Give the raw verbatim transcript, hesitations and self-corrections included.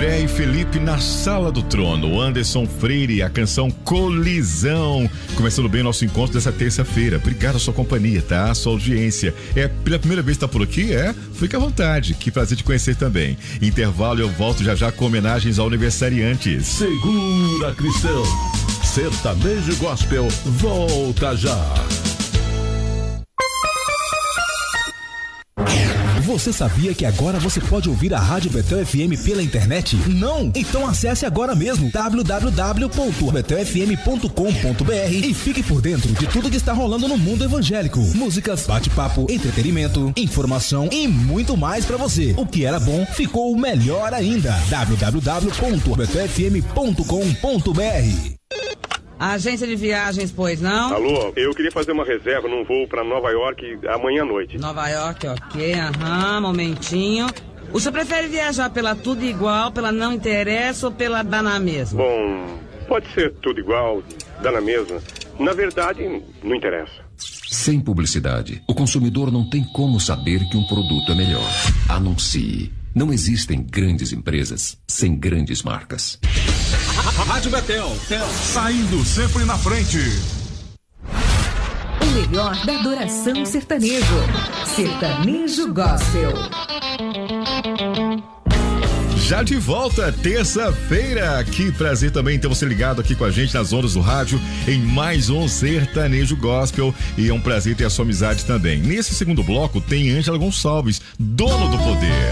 André e Felipe na Sala do Trono. Anderson Freire, a canção Colisão. Começando bem o nosso encontro dessa terça-feira. Obrigado a sua companhia, tá? A sua audiência. É pela primeira vez que tá por aqui? É? Fique à vontade. Que prazer te conhecer também. Intervalo, eu volto já já com homenagens ao aniversariantes. Segura, Cristão. Sertanejo Gospel volta já. Você sabia que agora você pode ouvir a Rádio Betel F M pela internet? Não? Então acesse agora mesmo w w w ponto betel f m ponto com ponto b r e fique por dentro de tudo que está rolando no mundo evangélico. Músicas, bate-papo, entretenimento, informação e muito mais pra você. O que era bom ficou melhor ainda. w w w ponto betel f m ponto com ponto b r. Agência de viagens, pois não? Alô, eu queria fazer uma reserva num voo pra Nova York amanhã à noite. Nova York, ok, aham, momentinho. O senhor prefere viajar pela Tudo Igual, pela Não Interessa ou pela Dá na Mesma? Bom, pode ser tudo igual, dá na mesma. Na verdade, não interessa. Sem publicidade, o consumidor não tem como saber que um produto é melhor. Anuncie. Não existem grandes empresas sem grandes marcas. Rádio Betel, saindo sempre na frente. O melhor da adoração sertanejo. Sertanejo Gospel. Já de volta, terça-feira. Que prazer também ter você ligado aqui com a gente nas ondas do rádio em mais um Sertanejo Gospel. E é um prazer ter a sua amizade também. Nesse segundo bloco tem Ângela Gonçalves, dono do poder.